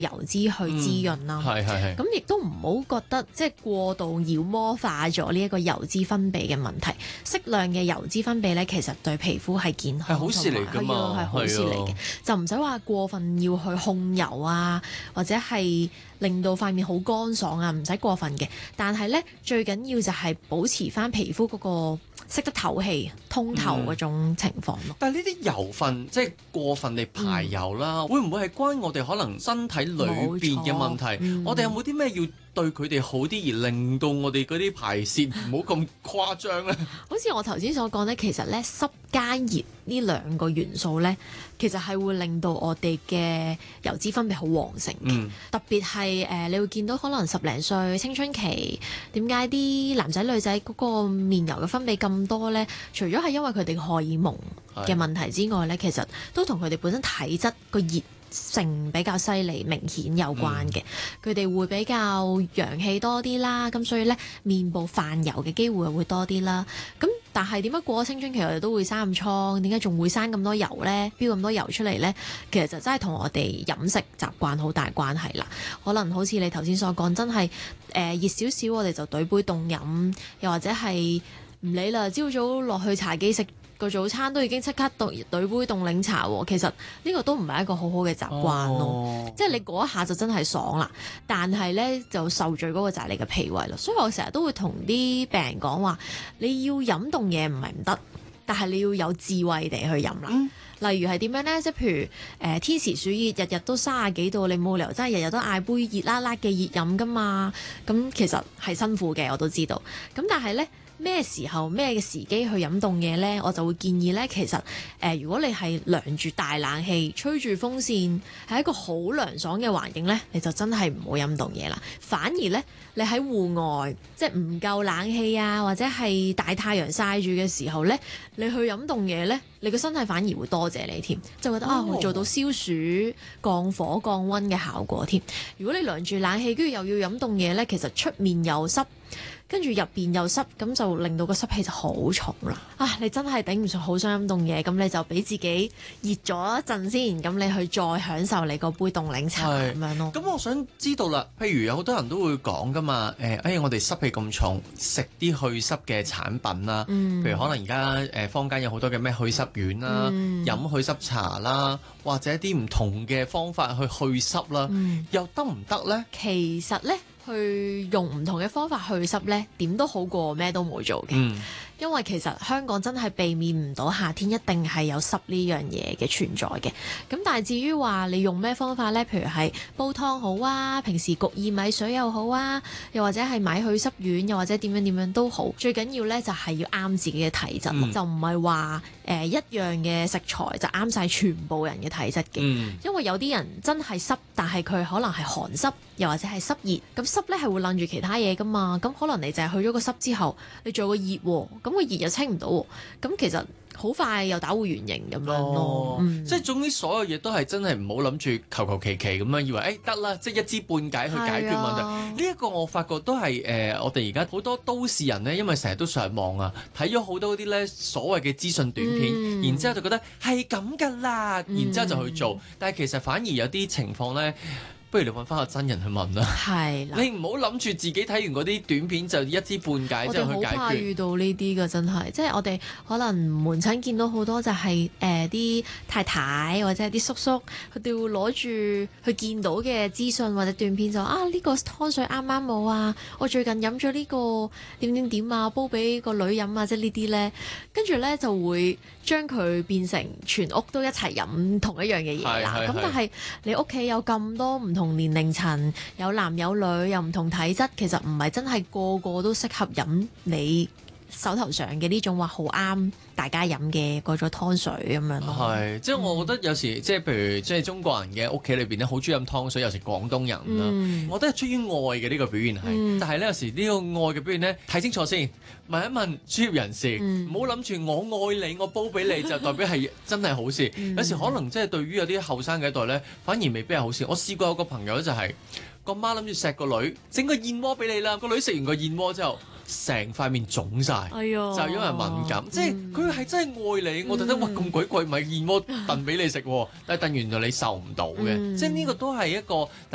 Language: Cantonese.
油脂去滋潤啦。咁亦都唔好覺得即係過度妖魔化咗呢一個油脂分泌嘅問題。適量嘅油脂分泌咧，其實對皮膚係健康， 係好事嚟㗎嘛， 係好事嚟嘅，就唔使話過分要去控油啊，或者係令到塊面好乾爽啊，唔使過分嘅。但係咧，最緊要就係保持翻皮膚嗰個識得透氣、通透嗰種情況咯。 但係呢啲油分即係過分地排油啦，會唔會係關我哋可能身體裏邊嘅問題？我哋有冇啲咩要對佢哋好啲，而令到我哋嗰啲排泄唔好咁誇張咧？ 好似我頭先所講咧，其實咧濕加熱呢兩個元素咧，其實係會令到我哋嘅油脂分泌好旺盛嘅。特別係你會見到可能10零歲青春期，點解啲男仔女仔嗰個面油嘅分泌咁多咧？除咗係因為佢哋荷爾蒙嘅問題之外咧，其實都同佢哋本身體質個熱性比較犀利明顯有關嘅。佢哋會比較陽氣多啲啦，咁所以咧面部泛油嘅機會會多啲啦。咁但係點解過咗青春期我哋都會生暗瘡？點解仲會生咁多油呢？飆咁多油出嚟呢？其實就真係同我哋飲食習慣好大關係啦。可能好似你頭先所講，真係熱少少我哋就兌杯凍飲，又或者係唔理啦，朝早落去茶記食個早餐都已經即刻兌杯凍檸茶喎。其實呢個都唔係一個好好嘅習慣咯。即係你嗰一下就真係爽啦，但係呢就受罪嗰個就係你嘅脾胃咯。所以我成日都會同啲病人講話，你要飲凍嘢唔係唔得，但係你要有智慧地去飲啦。例如係點樣呢？即係譬如天時暑熱，日日都30幾度，你冇理由真係日日都嗌杯熱辣辣嘅熱飲㗎嘛。咁其實係辛苦嘅，我都知道。咁但係呢，咩時候咩嘅時機去飲凍嘢呢？我就會建議呢，其實如果你係涼住大冷氣，吹住風扇，係一個好涼爽嘅環境呢，你就真係唔好飲凍嘢啦。反而呢，你喺戶外，即係唔夠冷氣啊，或者係大太陽曬住嘅時候呢，你去飲凍嘢呢，你個身體反而會多謝你添，就覺得會做到消暑、降火、降溫嘅效果添。如果你涼住冷氣，跟住又要飲凍嘢呢，其實出面又濕，跟住入邊又濕，咁就令到個濕氣就好重啦。你真係頂唔順，好想飲凍嘢，咁你就俾自己熱咗一陣先，咁你去再享受你嗰杯凍檸茶咁樣咯。 咁我想知道啦，譬如有好多人都會講噶嘛，我哋濕氣咁重，食啲去濕嘅產品啦，譬如可能而家坊間有好多嘅咩去濕丸啦，飲去濕茶啦，或者啲唔同嘅方法去濕啦，又得唔得呢？ 其實呢，去用唔同嘅方法去濕呢，點都好過咩都冇做嘅。因為其實香港真係避免唔到夏天一定係有濕呢樣嘢嘅存在嘅。咁但係至於話你用咩方法呢？譬如係煲湯好啊，平時焗薏米水又好啊，又或者係買去濕丸，又或者點樣都好。最緊要呢就係要啱自己嘅體質，就唔係話一樣嘅食材就啱晒全部人嘅體質嘅。因為有啲人真係濕，但係佢可能係寒濕，又或者係濕熱。咁濕呢係會攬住其他嘢噶嘛。咁可能你就係去咗個濕之後，你做個熱喎，咁個熱又清唔到喎，咁其實好快又打回原形咁樣咯。 即係總之所有嘢都係真係唔好諗住求其咁樣，以為得啦，即係一知半解去解決問題。呢一個我發覺都係我哋而家好多都市人呢，因為成日都上網啊，睇咗好多啲呢所謂嘅資訊短片，然之後就覺得係咁噶啦，然之後就去做，但係其實反而有啲情況呢，不如你揾翻個真人去問啦。係啦，你唔好諗住自己睇完嗰啲短片就一知半解之後去解決。我哋好怕遇到呢啲㗎，真係，即係我哋可能門診見到好多就係啲太太或者係啲叔叔，佢哋會攞住佢見到嘅資訊或者短片就呢個湯水啱啱冇啊，我最近飲咗呢個點啊，煲俾個女飲啊，即係呢啲咧，跟住咧就會將佢變成全屋都一齊飲同一樣嘅嘢啦。咁但係你屋企有咁多唔同年齡層，有男有女，有唔同體質，其實唔係真係個個都適合飲你手頭上嘅呢種話好啱大家飲嘅嗰種湯水咁樣咯。即係我覺得有時即係譬如即係中國人嘅屋企裏邊咧，好中意飲湯水，尤其是廣東人啦。我覺得係出於愛嘅呢個表現係，但係咧有時呢個愛嘅表現咧，睇清楚先，問一問專業人士，唔好諗住我愛你，我煲俾你就代表係真係好事。有時可能即係對於有啲後生嘅一代咧，反而未必係好事。我試過有個朋友就係個媽諗住錫個女，整個燕窩俾你啦，個女食完個燕窩之後，成塊面腫晒，就因為敏感，即係佢係真係愛你。我特登咁鬼貴買燕窩燉俾你食，但係燉完就你受唔到嘅，即係呢個都係一個。